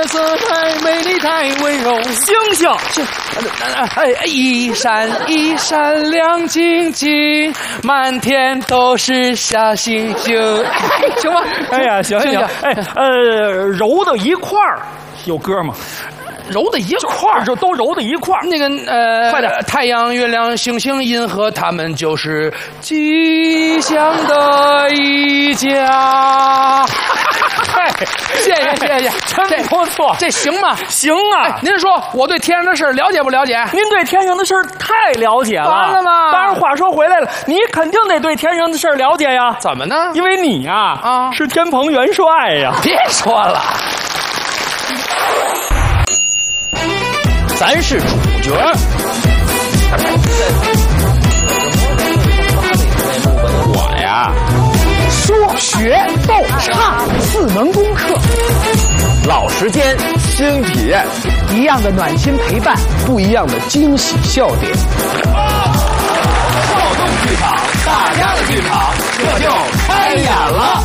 色太美丽太温柔， 星星， 一闪一闪亮晶晶，满天都是小星星。行吧？ 哎呀，行。哎，揉到一块儿，有歌吗？ 揉在一块儿， 就都揉在一块儿。 那个快点！ 太阳、月亮、星星、银河，他们就是吉祥的一家。谢谢， 真不错， 这行吗？ 行啊！ 哎，您说我对天上的事儿了解不了解？ 您对天上的事儿太了解了。 完了吗？ 当然，话说回来了，你肯定得对天上的事儿了解呀。 怎么呢？ 因为你呀，是天蓬元帅呀。 别说了。咱是主角。 我呀， 说学逗唱4门功课， 老时间新体验， 一样的暖心陪伴， 不一样的惊喜笑点。 躁动剧场，大家的剧场，这就开演了。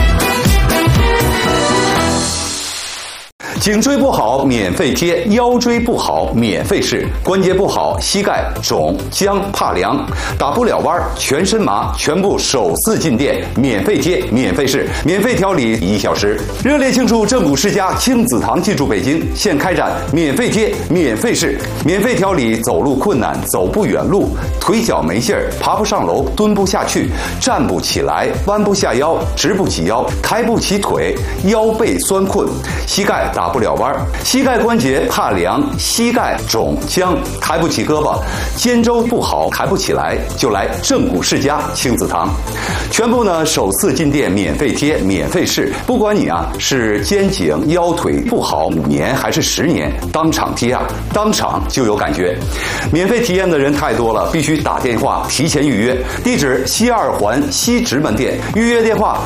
颈椎不好免费贴，腰椎不好免费试，关节不好膝盖肿僵怕凉，打不了弯全身麻，全部首次进店免费贴免费试，免费调理1小时。热烈庆祝正骨世家亲子堂进驻北京，现开展免费贴免费试，免费调理走路困难、走不远路、腿脚没劲儿、爬不上楼、蹲不下去、站不起来、弯不下腰、直不起腰、抬不起腿、腰背酸困、膝盖打不了弯，膝盖关节怕凉，膝盖肿僵，抬不起胳膊，肩周不好，抬不起来，就来正骨世家亲子堂，全部呢首次进店免费贴免费试，不管你是肩颈腰腿不好5年还是10年，当场贴当场就有感觉。免费体验的人太多了，必须打电话提前预约。地址西2环西直门店，预约电话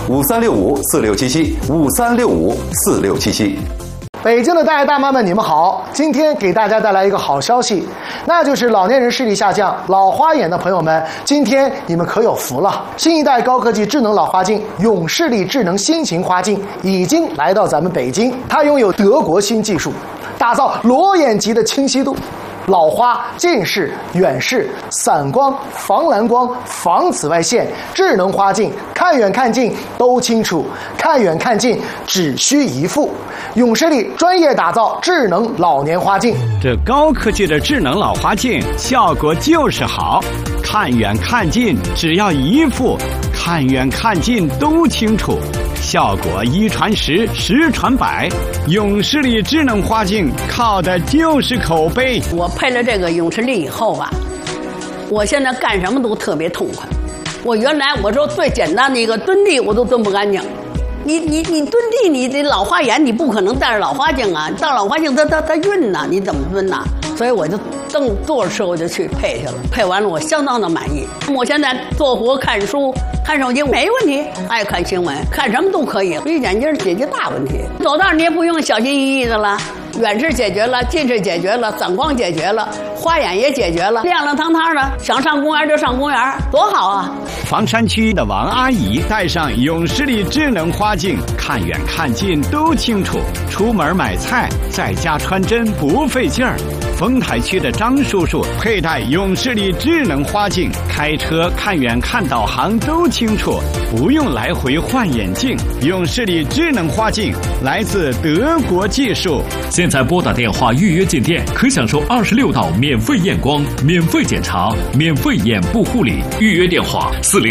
5365467753654677。 北京的大爷大妈们，你们好！今天给大家带来一个好消息，那就是老年人视力下降、老花眼的朋友们，今天你们可有福了！新一代高科技智能老花镜永视力智能新型花镜已经来到咱们北京，它拥有德国新技术，打造裸眼级的清晰度。老花、近视、远视、散光、防蓝光、防紫外线，智能花镜，看远看近都清楚，看远看近只需一副。永视力专业打造智能老年花镜， 这高科技的智能老花镜效果就是好，看远看近只要一副，看远看近都清楚，效果1传10，10传100。永视力智能花镜靠的就是口碑。 我配了这个永视力以后我现在干什么都特别痛快。我原来我说最简单的一个蹲地我都蹲不干净，你蹲地，你这老花眼你不可能戴着老花镜啊，戴老花镜它晕呐，你怎么蹲呐？所以我就坐着车我就去配去了，配完了我相当的满意。我现在做活看书看手机没问题，爱看新闻看什么都可以，一眼镜解决大问题。走道你也不用小心翼翼的了，远视解决了，近视解决了，散光解决了，花眼也解决了，亮亮堂堂的，想上公园就上公园，多好啊！ 房山区的王阿姨戴上永视力智能花镜，看远看近都清楚，出门买菜在家穿针不费劲儿。丰台区的张叔叔佩戴永视力智能花镜，开车看远看导航都清楚，不用来回换眼镜。永视力智能花镜来自德国技术。 现在拨打电话预约进店，可享受26道免费验光、免费检查、免费眼部护理。预约电话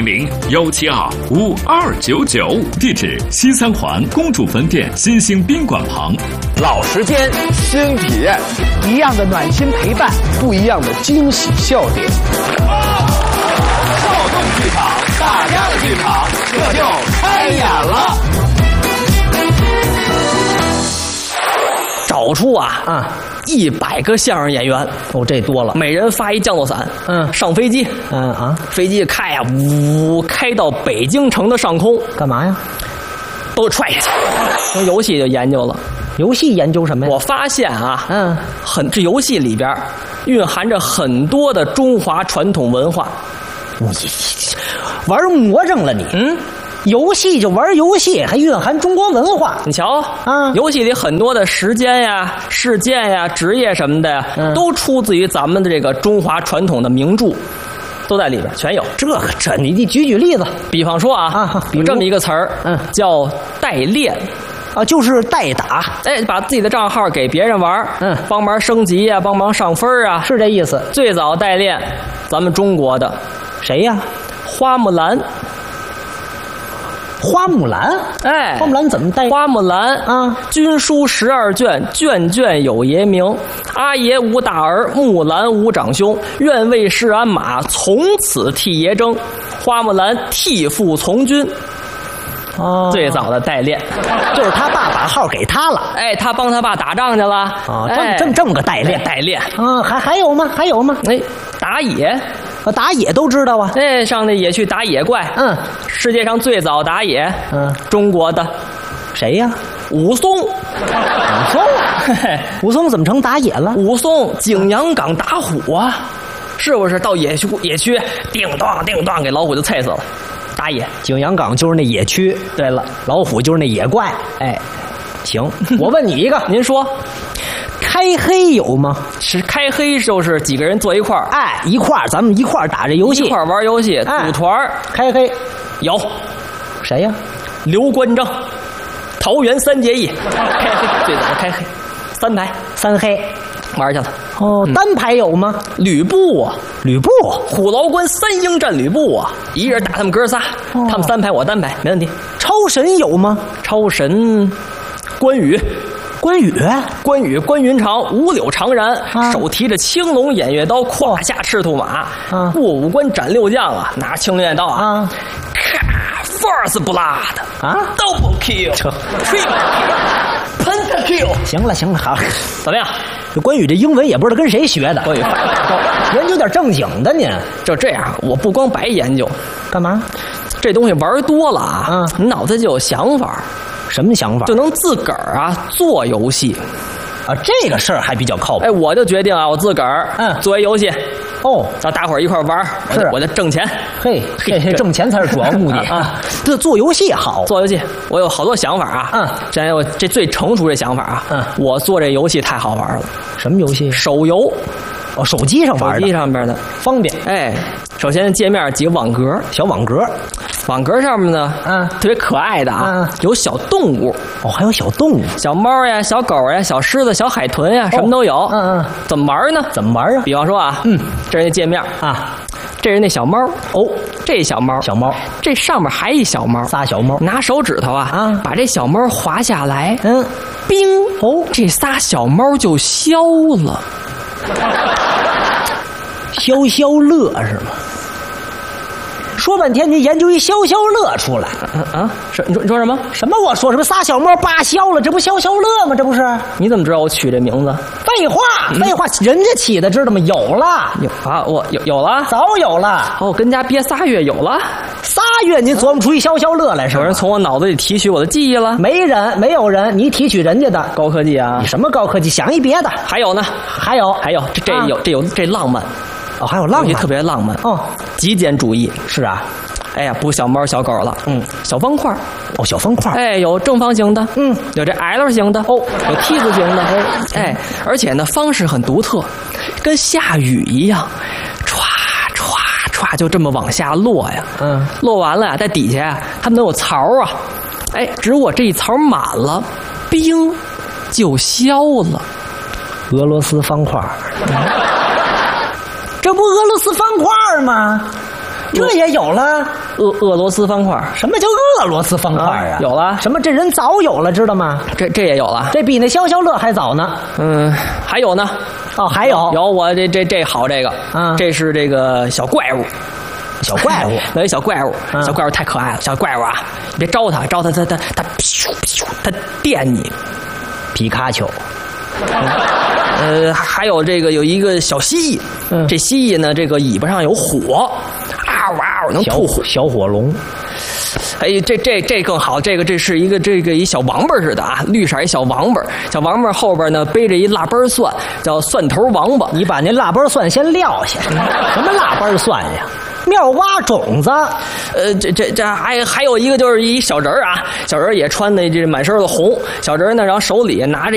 400-172-5299，地址西3环公主坟店新兴宾馆旁。 老时间新体验， 一样的暖心陪伴， 不一样的惊喜笑点。 躁动剧场，大家的剧场，这就开演了。 找出100个相声演员，这多了，每人发一降落伞，上飞机，飞机开开到北京城的上空，干嘛呀？都踹下去。从游戏就研究了，游戏研究什么呀？我发现这游戏里边蕴含着很多的中华传统文化。 你玩魔怔了你？ 游戏就玩游戏，还蕴含中国文化。 你瞧啊，游戏里很多的时间呀、事件呀、职业什么的呀，都出自于咱们的这个中华传统的名著，都在里边全有。 这你举例子， 比方说有这么一个词儿，叫代练。 就是代打， 把自己的账号给别人玩，帮忙升级啊，帮忙上分啊， 是这意思。 最早代练，咱们中国的谁呀？ 花木兰。 花木兰，花木兰怎么代？ 花木兰啊，军书12卷，卷卷有爷名。阿爷无大儿，木兰无长兄。愿为市鞍马，从此替爷征。花木兰替父从军。最早的代练， 就是他爸把号给他了， 他帮他爸打仗去了， 这么个代练，还有吗？ 打野， 打野都知道啊， 上那野去打野怪，世界上最早打野，中国的谁呀？ 武松， 武松怎么成打野了？ 武松景阳冈打虎啊，是不是？到野区叮当叮当给老虎就菜死了。打野， 景阳冈就是那野区。 对了， 老虎就是那野怪。行，我问你一个， 您说， 开黑有吗？ 是开黑就是几个人坐一块儿， 咱们一块儿打这游戏， 一块儿玩游戏，组团开黑有， 谁呀？ 刘关张，桃园3结义，开黑最早的开黑，3黑玩去了。 单排有吗？ 吕布啊， 虎牢关3英战吕布啊，一人打他们哥仨，他们3排我单排，没问题。 超神有吗？ 超神，关羽，关云长，五柳长髯，手提着青龙偃月刀，胯下赤兔马，过五关斩六将啊，拿青龙偃月刀啊，咔 ，first blood 啊 ，double kill，triple kill，pentakill。 行了，好， 怎么样？ 这关羽这英文也不知道跟谁学的， 关羽研究点正经的您。 就这样，我不光白研究， 干嘛？ 这东西玩多了你脑子就有想法。 什么想法？ 就能自个儿做游戏这个事儿还比较靠谱。 我就决定我自个儿做一游戏。咱大伙儿一块玩，我就挣钱。 这挣钱才是主要目的这做游戏好， 做游戏我有好多想法这最成熟的想法我做这游戏太好玩了。 什么游戏？ 手游。 手机上玩的， 手机上边的方便。 首先界面几个网格， 小网格， 网格上面呢，特别可爱的有小动物。 还有小动物， 小猫呀，小狗呀，小狮子，小海豚呀，什么都有。怎么玩呢？比方说这是那界面这是那小猫这小猫，这上面还一小猫， 仨小猫， 拿手指头把这小猫滑下来，冰这仨小猫就消了。 消消乐是吗？说半天，你研究一消消乐出来你说什么？ 什么？我说什么？仨小猫叭消了，这不消消乐吗？这不是？ 你怎么知道我取这名字？ 废话，人家起的，知道吗？有了， 我有了， 早有了。 跟家憋3月有了 ，3月你琢磨出一消消乐来是吧？ 有人从我脑子里提取我的记忆了？ 没有人，你提取人家的高科技啊！ 你什么高科技？想一别的。 还有呢？ 还有， 这浪漫。 还有浪漫， 特别浪漫极简主义是啊。 不小猫小狗了，小方块小方块， 有正方形的，有这 L 型的，有 T 字形的，而且呢方式很独特，跟下雨一样，歘歘歘就这么往下落呀，落完了在底下它们都有槽只有我这一槽满了，冰就消了。 俄罗斯方块。这不俄罗斯方块吗？这也有了。 俄罗斯方块， 什么叫俄罗斯方块有了。 什么？这人早有了，知道吗？ 这也有了。 这比那消消乐还早呢。 还有呢。 还有我这好这个这是这个小怪物。有一小怪物，小怪物太可爱了。小怪物你别招它，它它电你。 皮卡丘。 还有这个有一个小蜥蜴，这蜥蜴呢，这个尾巴上有火，能吐火， 小火龙。 这更好，这是一小王八似的绿色一小王八，小王八后边呢背着一腊八蒜，叫蒜头王八。 你把那腊八蒜先撂下。什么腊八蒜呀？ 妙蛙种子。 这还有一个就是一小人儿啊，小人儿也穿的这满身的红，小人儿呢，然后手里拿着